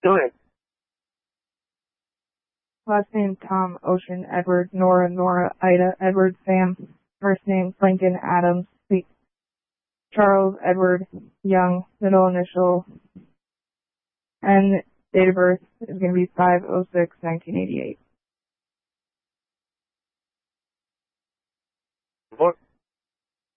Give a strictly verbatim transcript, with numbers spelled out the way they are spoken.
Go ahead. Last name Tom, Ocean, Edward, Nora, Nora, Ida, Edward, Sam. First name Lincoln, Adams, Charles, Edward, Young, middle initial, and date of birth is going to be five oh six nineteen eighty-eight. What?